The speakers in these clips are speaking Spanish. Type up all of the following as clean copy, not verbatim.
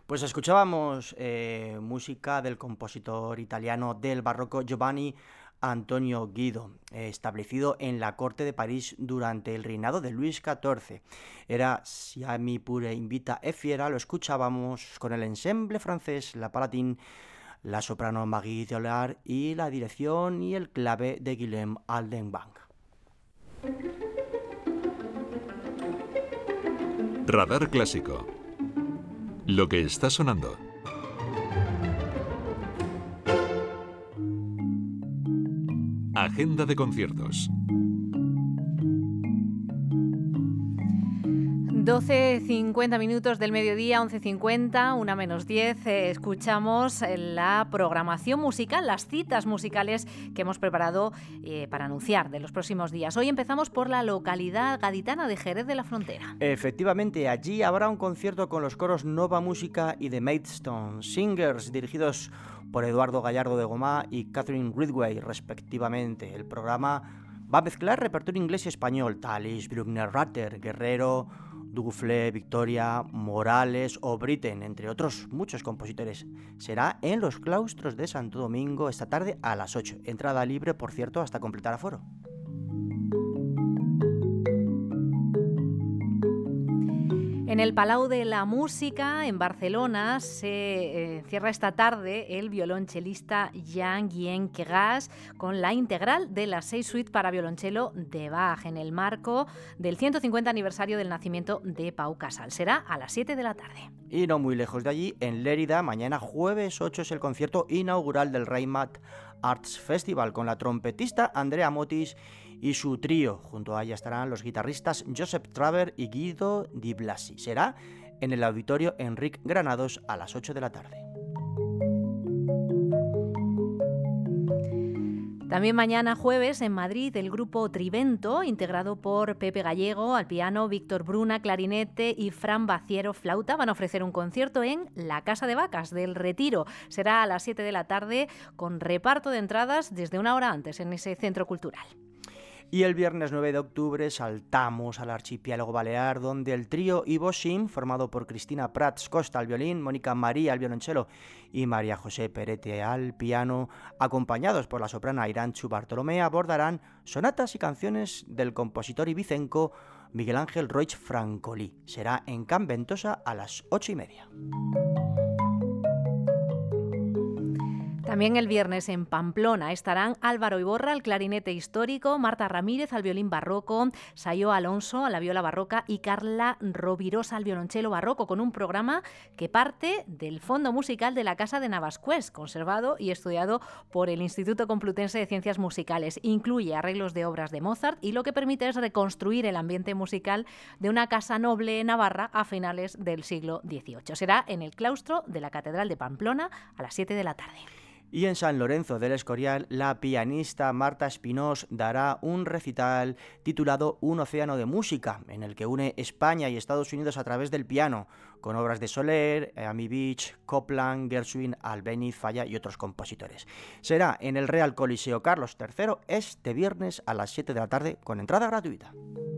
Pues escuchábamos música del compositor italiano del barroco Giovanni Antonio Guido, establecido en la corte de París durante el reinado de Luis XIV. Era Siami pure invita e fiera, lo escuchábamos con el ensemble francés La Palatine, la soprano Marie Deolard y la dirección y el clave de Guillaume Aldenbank. Radar Clásico. Lo que está sonando. Agenda de conciertos. 12:50 minutos del mediodía, 11:50, 1:10, escuchamos la programación musical, las citas musicales que hemos preparado para anunciar de los próximos días. Hoy empezamos por la localidad gaditana de Jerez de la Frontera. Efectivamente, allí habrá un concierto con los coros Nova Música y The Maidstone Singers, dirigidos por Eduardo Gallardo de Gomá y Catherine Ridgway, respectivamente. El programa va a mezclar repertorio inglés y español, Talis, Bruckner, Ratter, Guerrero, Duflé, Victoria, Morales o Britten, entre otros muchos compositores. Será en los claustros de Santo Domingo esta tarde a las 8. Entrada libre, por cierto, hasta completar aforo. En el Palau de la Música, en Barcelona, se cierra esta tarde el violonchelista Jean-Guyen Quegas con la integral de las 6 suites para violonchelo de Bach en el marco del 150 aniversario del nacimiento de Pau Casals. Será a las 7 de la tarde. Y no muy lejos de allí, en Lérida, mañana jueves 8 es el concierto inaugural del Raymat Arts Festival con la trompetista Andrea Motis y su trío. Junto a ella estarán los guitarristas Josep Traver y Guido Di Blasi. Será en el auditorio Enric Granados a las 8 de la tarde. También mañana jueves en Madrid el grupo Trivento, integrado por Pepe Gallego al piano, Víctor Bruna clarinete y Fran Baciero flauta, van a ofrecer un concierto en la Casa de Vacas del Retiro. Será a las 7 de la tarde con reparto de entradas desde una hora antes en ese centro cultural. Y el viernes 9 de octubre saltamos al archipiélago balear, donde el trío Ivo Sim, formado por Cristina Prats Costa al violín, Mónica María al violonchelo y María José Perete al piano, acompañados por la soprano Irantxu Bartolomé, abordarán sonatas y canciones del compositor ibicenco Miguel Ángel Roig Francolí. Será en Can Ventosa a las 8:30. También el viernes en Pamplona estarán Álvaro Iborra al clarinete histórico, Marta Ramírez al violín barroco, Sayo Alonso a la viola barroca y Carla Rovirosa al violonchelo barroco, con un programa que parte del Fondo Musical de la Casa de Navascués, conservado y estudiado por el Instituto Complutense de Ciencias Musicales. Incluye arreglos de obras de Mozart y lo que permite es reconstruir el ambiente musical de una casa noble navarra a finales del siglo XVIII. Será en el claustro de la Catedral de Pamplona a las 7 de la tarde. Y en San Lorenzo del Escorial, la pianista Marta Espinós dará un recital titulado Un océano de música, en el que une España y Estados Unidos a través del piano, con obras de Soler, Amy Beach, Copland, Gershwin, Albéniz, Falla y otros compositores. Será en el Real Coliseo Carlos III este viernes a las 7 de la tarde, con entrada gratuita.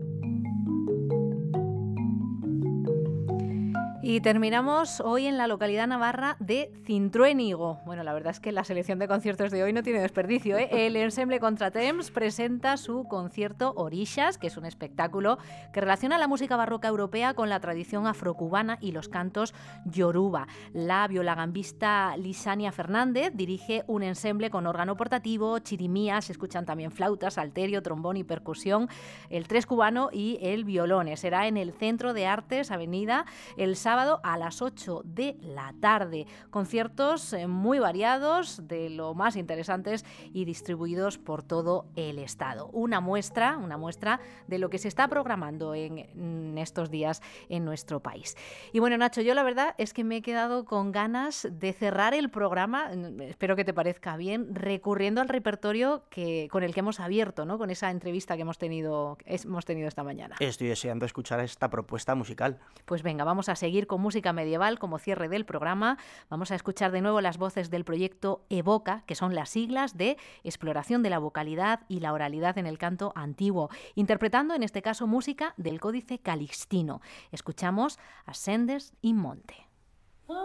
Y terminamos hoy en la localidad navarra de Cintruénigo. Bueno, la verdad es que la selección de conciertos de hoy no tiene desperdicio, ¿eh? El ensemble Contratemps presenta su concierto Orixas, que es un espectáculo que relaciona la música barroca europea con la tradición afrocubana y los cantos yoruba. La violagambista Lisania Fernández dirige un ensemble con órgano portativo, chirimías, se escuchan también flautas, salterio, trombón y percusión, el tres cubano y el violón. Será en el Centro de Artes, Avenida, el sábado a las 8 de la tarde. Conciertos muy variados, de lo más interesantes y distribuidos por todo el estado. Una muestra de lo que se está programando en estos días en nuestro país. Y bueno, Nacho, yo la verdad es que me he quedado con ganas de cerrar el programa, espero que te parezca bien, recurriendo al repertorio con el que hemos abierto, ¿no? Con esa entrevista que hemos tenido esta mañana. Estoy deseando escuchar esta propuesta musical. Pues venga, vamos a seguir con música medieval como cierre del programa. Vamos a escuchar de nuevo las voces del proyecto EVOCA, que son las siglas de Exploración de la Vocalidad y la Oralidad en el Canto Antiguo, interpretando en este caso música del Códice Calixtino. Escuchamos Ascendes in Monte.